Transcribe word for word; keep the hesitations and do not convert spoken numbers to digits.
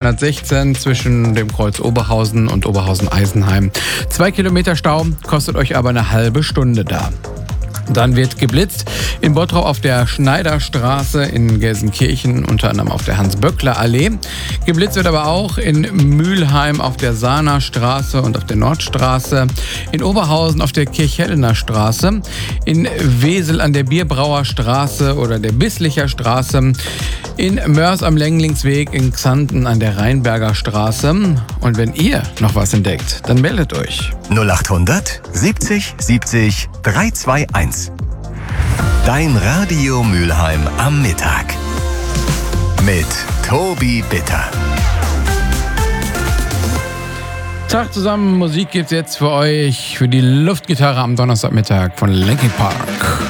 zweihundertsechzehn zwischen dem Kreuz Oberhausen und Oberhausen-Eisenheim. Zwei Kilometer Stau, kostet euch aber eine halbe Stunde da. Dann wird geblitzt in Bottrop auf der Schneiderstraße, in Gelsenkirchen unter anderem auf der Hans-Böckler-Allee. Geblitzt wird aber auch in Mülheim auf der Sahner Straße und auf der Nordstraße, in Oberhausen auf der Kirchhellener Straße, in Wesel an der Bierbrauer Straße oder der Bisslicher Straße, in Mörs am Lenglingsweg, in Xanten an der Rheinberger Straße. Und wenn ihr noch was entdeckt, dann meldet euch. null achthundert siebzig siebzig dreihunderteinundzwanzig. Dein Radio Mülheim am Mittag. Mit Tobi Bitter. Tag zusammen, Musik gibt's jetzt für euch für die Luftgitarre am Donnerstagmittag von Linkin Park.